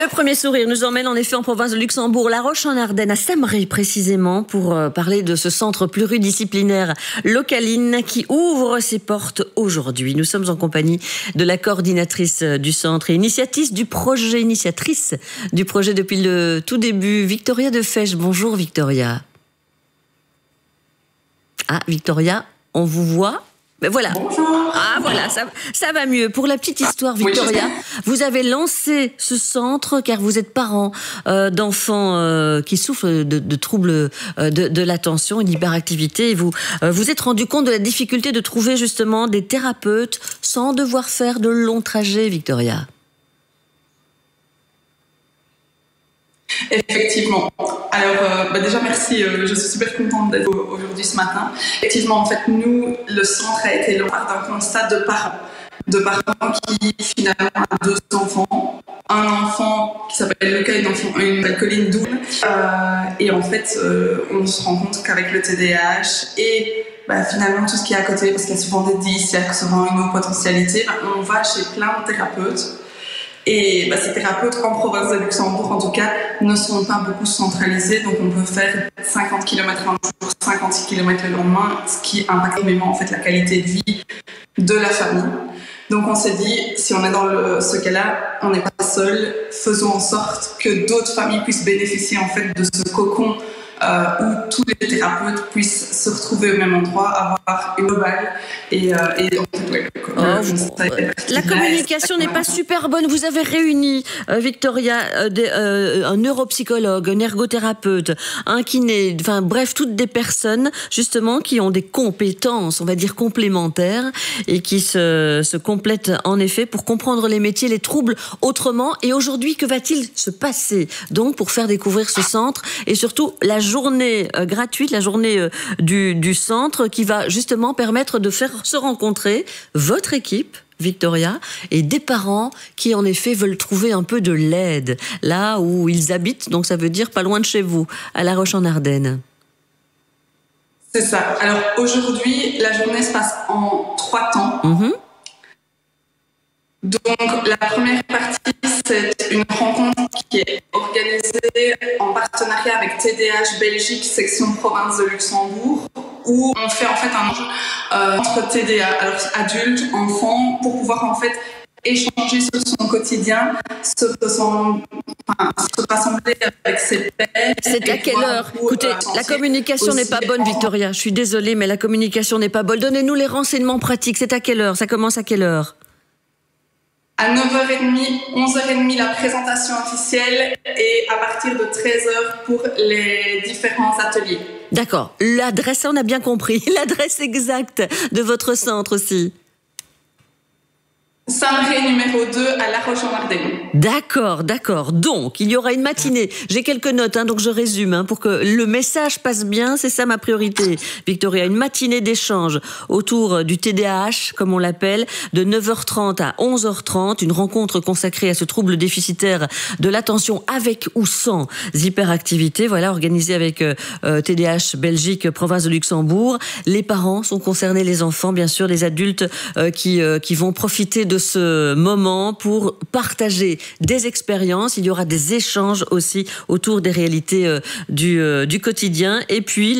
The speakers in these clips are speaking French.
Le premier sourire nous emmène en effet en province de Luxembourg, La Roche-en-Ardenne, à Samré précisément, pour parler de ce centre pluridisciplinaire Localine qui ouvre ses portes aujourd'hui. Nous sommes en compagnie de la coordinatrice du centre et initiatrice du projet depuis le tout début, Victoria Defèche. Bonjour Victoria. Ah Victoria, on vous voit ? Ben voilà. Bonjour. Ah voilà, ça va mieux. Pour la petite histoire, Victoria, vous avez lancé ce centre car vous êtes parent d'enfants qui souffrent de troubles de l'attention et d'hyperactivité. Et vous vous êtes rendu compte de la difficulté de trouver justement des thérapeutes sans devoir faire de longs trajets, Victoria. Effectivement. Alors, déjà merci, je suis super contente d'être aujourd'hui ce matin. Effectivement, en fait, nous, le centre a été lancé d'un constat de parents qui finalement ont 2 enfants. Un enfant qui s'appelle Lucas, une s'appelle Colline Doune. Et en fait, on se rend compte qu'avec le TDAH et finalement tout ce qui est à côté, parce qu'il y a souvent des 10, il y a souvent une autre potentialité, on va chez plein de thérapeutes. Et ces thérapeutes en province de Luxembourg, en tout cas, ne sont pas beaucoup centralisés. Donc, on peut faire 50 km un jour, 56 km le lendemain, ce qui impacte énormément en fait, la qualité de vie de la famille. Donc, on s'est dit, si on est dans ce cas-là, on n'est pas seul. Faisons en sorte que d'autres familles puissent bénéficier en fait, de ce cocon où tous les thérapeutes puissent se retrouver au même endroit, avoir une globale la communication n'est pas super bonne. Vous avez réuni, Victoria, un neuropsychologue, un ergothérapeute, un kiné, enfin bref, toutes des personnes justement qui ont des compétences, on va dire complémentaires et qui se complètent en effet pour comprendre les métiers, les troubles autrement. Et aujourd'hui, que va-t-il se passer donc pour faire découvrir ce centre et surtout la journée gratuite, la journée du centre qui va justement permettre de faire se rencontrer votre équipe, Victoria, et des parents qui en effet veulent trouver un peu de l'aide là où ils habitent, donc ça veut dire pas loin de chez vous, à La Roche-en-Ardenne. C'est ça. Alors aujourd'hui, la journée se passe en 3 temps. Donc la première partie, c'est une rencontre qui est organisée en partenariat avec TDAH Belgique, section province de Luxembourg, où on fait en fait un jeu entre TDA, alors adultes, enfants, pour pouvoir en fait échanger sur son quotidien, se rassembler avec ses pairs. C'est à quelle heure ? Écoutez, la communication n'est pas bonne, Victoria. Je suis désolée, mais la communication n'est pas bonne. Donnez-nous les renseignements pratiques. C'est à quelle heure ? Ça commence à quelle heure ? À 9h30, 11h30, la présentation officielle et à partir de 13h pour les différents ateliers. D'accord. L'adresse, on a bien compris. L'adresse exacte de votre centre aussi. Samré numéro 2 à La Roche-en-Ardenne. D'accord. Donc, il y aura une matinée. J'ai quelques notes, donc je résume, pour que le message passe bien. C'est ça ma priorité, Victoria. Une matinée d'échange autour du TDAH, comme on l'appelle, de 9h30 à 11h30. Une rencontre consacrée à ce trouble déficitaire de l'attention avec ou sans hyperactivité. Voilà, organisée avec TDAH Belgique, province de Luxembourg. Les parents sont concernés, les enfants, bien sûr, les adultes qui vont profiter de ce moment pour partager des expériences. Il y aura des échanges aussi autour des réalités du quotidien. Et puis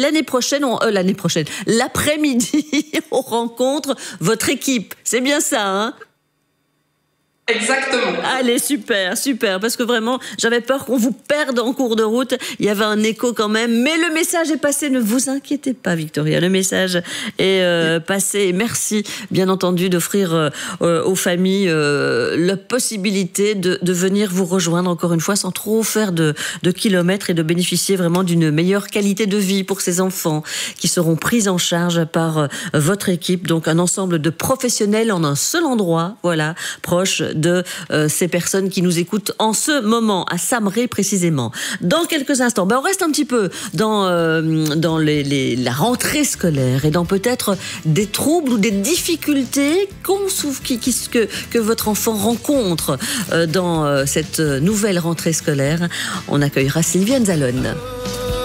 l'après-midi, on rencontre votre équipe. C'est bien ça, hein ? Exactement. Allez, super, parce que vraiment, j'avais peur qu'on vous perde en cours de route. Il y avait un écho quand même, mais le message est passé. Ne vous inquiétez pas, Victoria, le message est passé. Merci, bien entendu, d'offrir aux familles la possibilité de venir vous rejoindre, encore une fois, sans trop faire de kilomètres et de bénéficier vraiment d'une meilleure qualité de vie pour ces enfants qui seront pris en charge par votre équipe. Donc, un ensemble de professionnels en un seul endroit, voilà, proche de ces personnes qui nous écoutent en ce moment, à Samré précisément. Dans quelques instants, on reste un petit peu dans la rentrée scolaire et dans peut-être des troubles ou des difficultés que votre enfant rencontre dans cette nouvelle rentrée scolaire. On accueillera Sylviane Zalone.